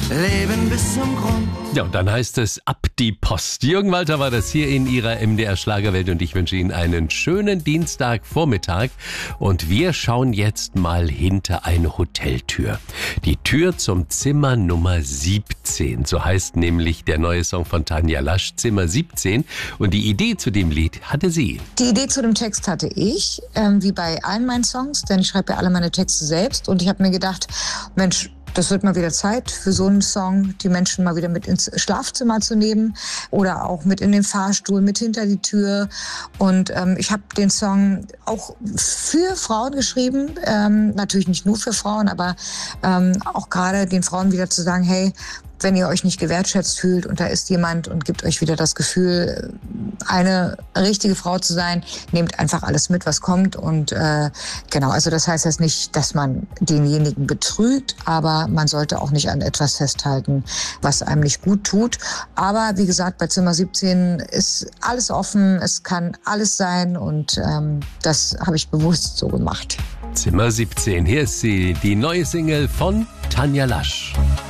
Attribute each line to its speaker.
Speaker 1: Leben bis zum Grund.
Speaker 2: Ja, und dann heißt es ab die Post. Jürgen Walter war das hier in Ihrer MDR Schlagerwelt und ich wünsche Ihnen einen schönen Dienstagvormittag. Und wir schauen jetzt mal hinter eine Hoteltür. Die Tür zum Zimmer Nummer 17. So heißt nämlich der neue Song von Tanja Lasch, Zimmer 17. Und die Idee zu dem Lied hatte sie.
Speaker 3: Die Idee zu dem Text hatte ich, wie bei allen meinen Songs, denn ich schreibe ja alle meine Texte selbst. Und ich habe mir gedacht, Mensch, das wird mal wieder Zeit für so einen Song, die Menschen mal wieder mit ins Schlafzimmer zu nehmen oder auch mit in den Fahrstuhl, mit hinter die Tür. Und ich habe den Song auch für Frauen geschrieben, natürlich nicht nur für Frauen, aber auch gerade den Frauen wieder zu sagen, hey, wenn ihr euch nicht gewertschätzt fühlt und da ist jemand und gibt euch wieder das Gefühl, eine richtige Frau zu sein, nehmt einfach alles mit, was kommt. Und genau, also das heißt jetzt nicht, dass man denjenigen betrügt, aber man sollte auch nicht an etwas festhalten, was einem nicht gut tut. Aber wie gesagt, bei Zimmer 17 ist alles offen, es kann alles sein und das habe ich bewusst so gemacht.
Speaker 2: Zimmer 17, hier ist sie, die neue Single von Tanja Lasch.